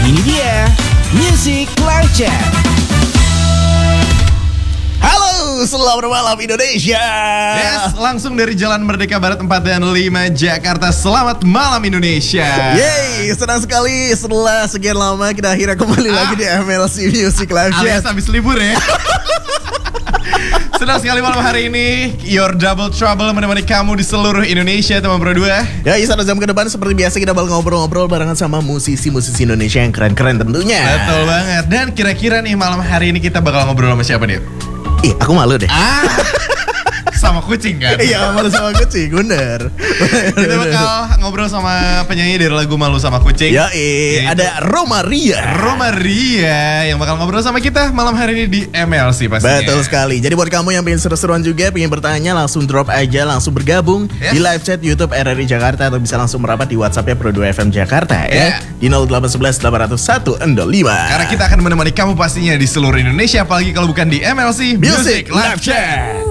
Ini dia Music Live Chat. Halo, selamat malam Indonesia. Yes, langsung dari Jalan Merdeka Barat 4 dan 5 Jakarta. Selamat malam Indonesia. Yeay, senang sekali setelah sekian lama kita akhirnya kembali lagi di MLC Music Live Chat. Alias habis libur ya. Senang sekali malam hari ini Your Double Trouble menemani kamu di seluruh Indonesia, teman Pro 2. Ya, 1 jam ke depan seperti biasa kita bakal ngobrol-ngobrol barengan sama musisi-musisi Indonesia yang keren-keren tentunya. Betul banget. Dan kira-kira nih malam hari ini kita bakal ngobrol sama siapa nih? Ih, aku malu deh. Sama kucing kan? Iya, malu sama kucing, bener. Kita bakal ngobrol sama penyanyi dari lagu Malu Sama Kucing. Ya, ada Roma Ria. Roma Ria yang bakal ngobrol sama kita malam hari ini di MLC pastinya. Betul sekali. Jadi buat kamu yang pengen seru-seruan juga, pengen bertanya, langsung drop aja, langsung bergabung di live chat YouTube RRI Jakarta atau bisa langsung merapat di WhatsApp-nya Pro 2 FM Jakarta ya. Di 0811 801 5. Karena kita akan menemani kamu pastinya di seluruh Indonesia, apalagi kalau bukan di MLC Music Live Chat.